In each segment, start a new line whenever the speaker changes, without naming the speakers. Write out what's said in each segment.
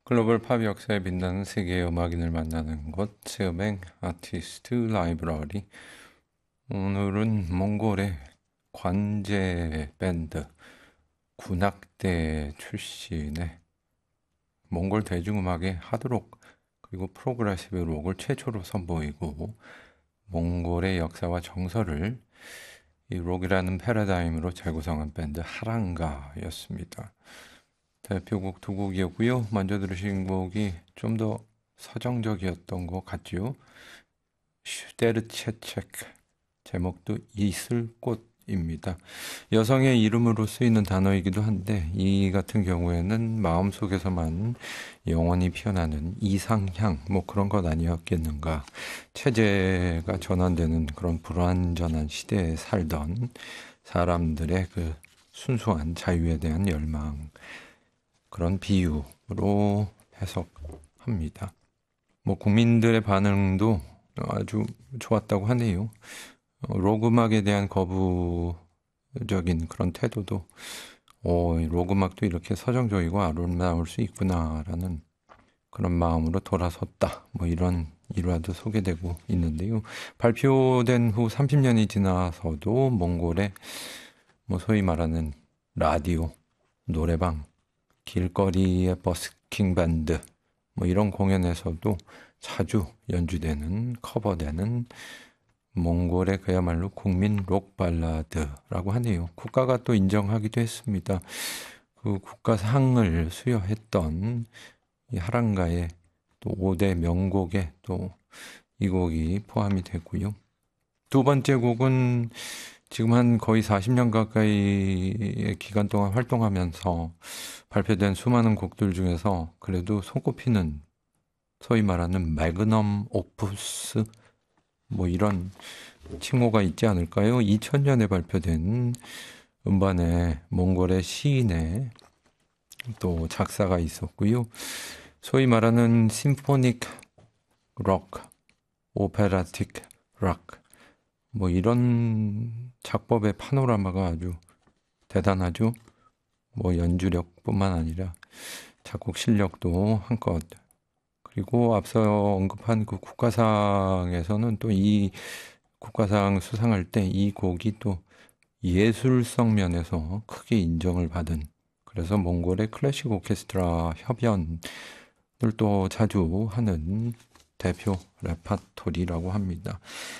글로벌 팝 역사에 빛나는 세계의 음악인을 만나는 곳, 체음행 아티스트 라이브러리. 오늘은 몽골의 관제 밴드 군악대 출신의 몽골 대중음악의 하드록 그리고 프로그레시브 록을 최초로 선보이고 몽골의 역사와 정서를 이 록이라는 패러다임으로 재구성한 밴드 하랑가였습니다. 대표곡 두 곡이었고요. 먼저 들으신 곡이 좀 더 서정적이었던 것 같죠. 슈테르체체크, 제목도 이슬꽃입니다. 여성의 이름으로 쓰이는 단어이기도 한데 이 같은 경우에는 마음속에서만 영원히 피어나는 이상향 뭐 그런 것 아니었겠는가. 체제가 전환되는 그런 불완전한 시대에 살던 사람들의 그 순수한 자유에 대한 열망, 그런 비유로 해석합니다. 뭐 국민들의 반응도 아주 좋았다고 하네요. 록 음악에 대한 거부적인 그런 태도도 록 음악도 이렇게 서정적이고 아름다울 수 있구나라는 그런 마음으로 돌아섰다. 뭐 이런 일화도 소개되고 있는데요. 발표된 후 30년이 지나서도 몽골의 뭐 소위 말하는 라디오, 노래방, 길거리의 버스킹 밴드 뭐 이런 공연에서도 자주 연주되는 커버되는 몽골의 그야말로 국민 록 발라드라고 하네요. 국가가 또 인정하기도 했습니다. 그 국가상을 수여했던 이 하랑가의 또 5대 명곡에 또 이 곡이 포함이 되고요. 두 번째 곡은 지금 한 거의 40년 가까이의 기간 동안 활동하면서 발표된 수많은 곡들 중에서 그래도 손꼽히는 소위 말하는 매그넘 오프스 뭐 이런 칭호가 있지 않을까요? 2000년에 발표된 음반에 몽골의 시인의 또 작사가 있었고요. 소위 말하는 심포닉 록, 오페라틱 록 뭐 이런 작법의 파노라마가 아주 대단하죠. 뭐 연주력뿐만 아니라 작곡 실력도 한껏. 그리고 앞서 언급한 그 국가상에서는 또 이 국가상 수상할 때 이 곡이 또 예술성 면에서 크게 인정을 받은, 그래서 몽골의 클래식 오케스트라 협연을 또 자주 하는 대표 레파토리라고 합니다.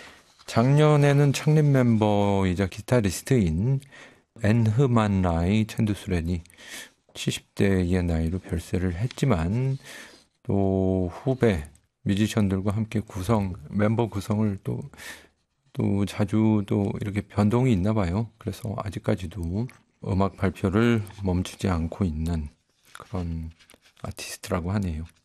작년에는 창립 멤버이자 기타리스트인 엔흐만라이 챈두스렌이 70대의 나이로 별세를 했지만 또 후배 뮤지션들과 함께 멤버 구성을 또 자주 또 이렇게 변동이 있나 봐요. 그래서 아직까지도 음악 발표를 멈추지 않고 있는 그런 아티스트라고 하네요.